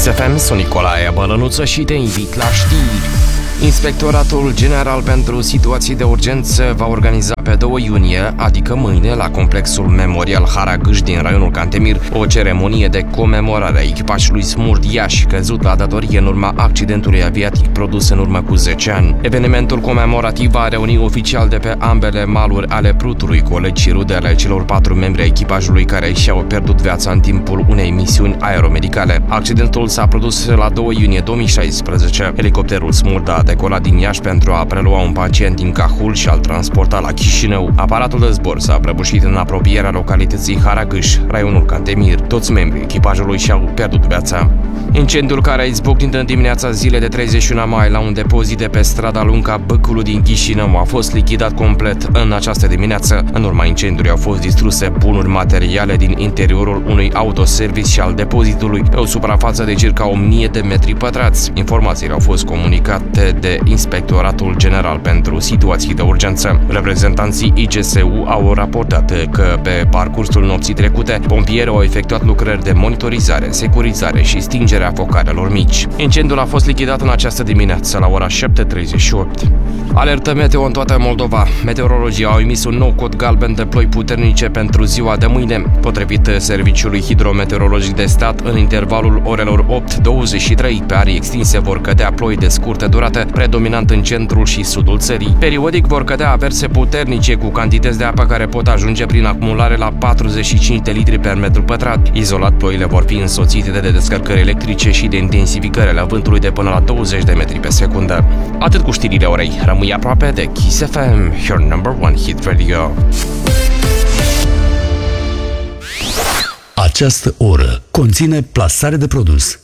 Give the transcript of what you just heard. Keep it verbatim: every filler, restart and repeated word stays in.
Kiss F M, sunt Nicolae Bălănuță și te invit la știri. Inspectoratul General pentru Situații de Urgență va organiza pe doi iunie, adică mâine, la complexul Memorial Haragâș din raionul Cantemir, o ceremonie de comemorare a echipajului Smurd Iași, căzut la datorie în urma accidentului aviatic produs în urmă cu zece ani. Evenimentul comemorativ va reuni oficial de pe ambele maluri ale Prutului, colegi și rude ale celor patru membri ai echipajului care și-au pierdut viața în timpul unei misiuni aeromedicale. Accidentul s-a produs la doi iunie două mii șaisprezece. Elicopterul Smurd a decolat din Iași pentru a prelua un pacient din Cahul și a-l transporta la Chișinău. Aparatul de zbor s-a prăbușit în apropierea localității Haragâș, raionul Cantemir. Toți membrii echipajului și-au pierdut viața. Incendiul care a izbucnit în dimineața zilei de treizeci și unu mai la un depozit de pe strada Lunca Băculu din Chișinău a fost lichidat complet în această dimineață. În urma incendiului au fost distruse bunuri materiale din interiorul unui autoservice și al depozitului pe o suprafață de circa o mie de metri pătrați. Informațiile au fost comunicate de Inspectoratul General pentru Situații de Urgență. Reprezentanții I G S U au raportat că pe parcursul nopții trecute, pompierii au efectuat lucrări de monitorizare, securizare și stingerea focarelor mici. Incendiul a fost lichidat în această dimineață la ora șapte treizeci și opt. Alertă meteo în toată Moldova. Meteorologii au emis un nou cod galben de ploi puternice pentru ziua de mâine. Potrivit Serviciului Hidrometeorologic de Stat, în intervalul orelor opt douăzeci și trei pe arii extinse vor cădea ploi de scurtă durată, predominant în centrul și sudul țării. Periodic vor cădea averse puternice cu cantități de apă care pot ajunge prin acumulare la patruzeci și cinci de litri per metru pătrat. Izolat, ploile vor fi însoțite de descărcări electrice și de intensificări ale vântului de până la douăzeci de metri pe secundă. Atât cu știrile orei. Rămâi aproape de Kiss F M, your number one hit radio. Această oră conține plasare de produs.